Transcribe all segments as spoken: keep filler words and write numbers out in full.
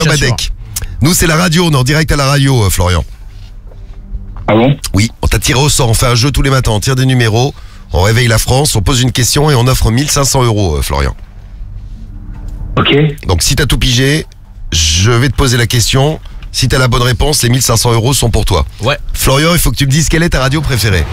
Badek. Nous, c'est la radio, on est en direct à la radio, euh, Florian. Ah bon? Oui, on t'a tiré au sort, on fait un jeu tous les matins, on tire des numéros, on réveille la France, on pose une question et on offre mille cinq cents euros, euh, Florian. Ok. Donc si t'as tout pigé, je vais te poser la question. Si t'as la bonne réponse, les mille cinq cents euros sont pour toi. Ouais. Florian, il faut que tu me dises quelle est ta radio préférée.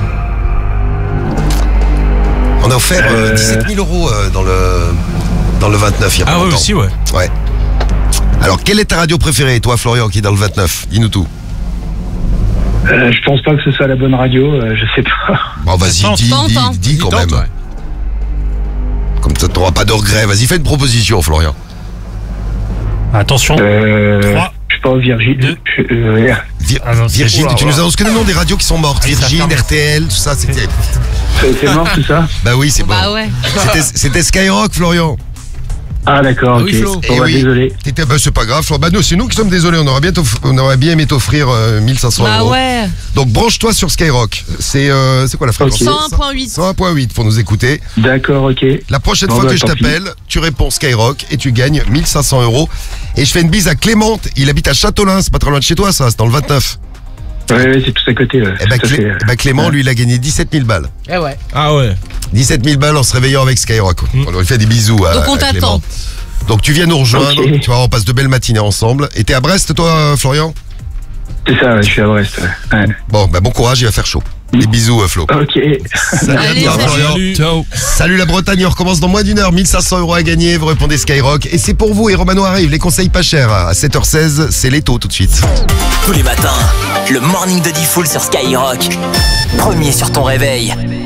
On a offert euh, Euh. dix-sept mille euros euh, dans le dans le vingt-neuf il y a pas Ah ouais, longtemps. aussi, ouais. Ouais. Alors, quelle est ta radio préférée, toi, Florian, qui est dans le vingt-neuf? Dis-nous tout. Euh, je pense pas que ce soit la bonne radio, euh, je sais pas. Bon, vas-y, Tente, dis, tente, dis, hein. dis quand Tente, même. ouais. Comme ça, t'auras pas de regrets. Vas-y, fais une proposition, Florian. Attention. Euh, Trois. je sais pas, Virgile. Deux. je- euh, Vir- Ah non, c'est- Virgin, oula, tu oula. nous annonces que le nom des radios qui sont mortes. Ah oui, ça Virgin, ferme. R T L, tout ça, c'était... c'est c'est mort tout ça? Bah oui, c'est bon. Bah ouais. C'était, c'était Skyrock, Florian. Ah d'accord, Ah ok. oui, Flo. Bon, Eh bah, oui. désolé. T'étais, bah, c'est pas grave, Florian. Bah, nous, c'est nous qui sommes désolés. On aurait bien, t'off- on aurait bien aimé t'offrir euh, mille cinq cents Bah euros. ouais. Donc, branche-toi sur Skyrock. C'est, euh, c'est quoi la fréquence? Ok. cent un virgule huit. cent un virgule huit pour nous écouter. D'accord, ok. La prochaine Bon, fois bah, que je tant pis. t'appelle, tu réponds Skyrock et tu gagnes mille cinq cents euros. Et je fais une bise à Clément. Il habite à Châteaulin. C'est pas très loin de chez toi, ça. C'est dans le vingt-neuf. Ouais, ouais, c'est tout à côté. Ouais. Et bah, Tout à Clé- fait. eh bah, Clément, lui, il a gagné dix-sept mille balles. Eh ouais. Ah ouais. dix-sept mille balles en se réveillant avec Skyrock. On lui fait des bisous à, Donc on à Clément. t'attend. Donc tu viens nous rejoindre. Ok. Tu vois, on passe de belles matinées ensemble. Et t'es à Brest, toi, euh, Florian? C'est ça, ouais, je suis à Brest. Ouais. Ouais. Bon, bah, bon courage, il va faire chaud. Des bisous, euh, Flo. Ok. Salut, à Allez, toi, salut. Florian. Salut. Ciao. Salut la Bretagne, on recommence dans moins d'une heure. mille cinq cents euros à gagner, vous répondez Skyrock. Et c'est pour vous, et Romano arrive, les conseils pas chers. À sept heures seize, c'est l'étau tout de suite. Tous les matins, le morning de Diffoul sur Skyrock. Premier sur ton réveil.